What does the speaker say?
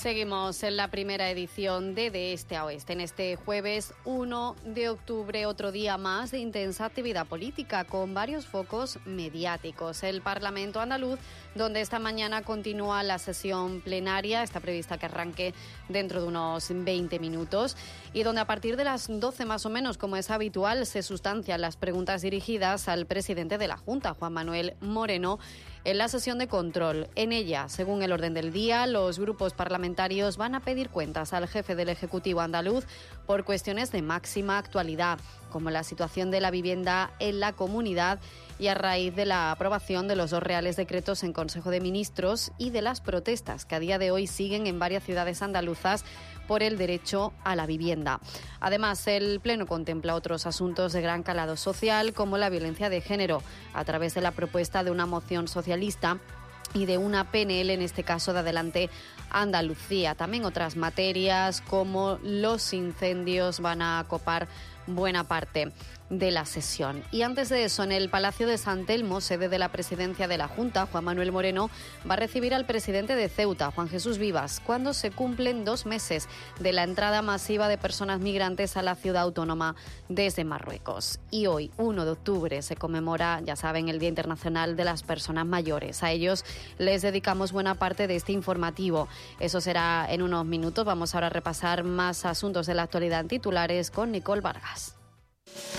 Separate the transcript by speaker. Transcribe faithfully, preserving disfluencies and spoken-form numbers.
Speaker 1: Seguimos en la primera edición de De Este a Oeste. En este jueves uno de octubre, otro día más de intensa actividad política con varios focos mediáticos. El Parlamento andaluz, donde esta mañana continúa la sesión plenaria, está prevista que arranque dentro de unos veinte minutos, y donde a partir de las doce más o menos, como es habitual, se sustancian las preguntas dirigidas al presidente de la Junta, Juan Manuel Moreno, en la sesión de control. En ella, según el orden del día, los grupos parlamentarios van a pedir cuentas al jefe del Ejecutivo andaluz por cuestiones de máxima actualidad, como la situación de la vivienda en la comunidad y a raíz de la aprobación de los dos reales decretos en Consejo de Ministros y de las protestas que a día de hoy siguen en varias ciudades andaluzas por el derecho a la vivienda. Además, el Pleno contempla otros asuntos de gran calado social, como la violencia de género, a través de la propuesta de una moción socialista y de una P N L, en este caso de Adelante Andalucía. También otras materias como los incendios van a copar buena parte de la sesión. Y antes de eso, en el Palacio de San Telmo, sede de la presidencia de la Junta, Juan Manuel Moreno va a recibir al presidente de Ceuta, Juan Jesús Vivas, cuando se cumplen dos meses de la entrada masiva de personas migrantes a la ciudad autónoma desde Marruecos. Y hoy, uno de octubre, se conmemora, ya saben, el Día Internacional de las Personas Mayores. A ellos les dedicamos buena parte de este informativo. Eso será en unos minutos. Vamos ahora a repasar más asuntos de la actualidad en titulares con Nicole Vargas.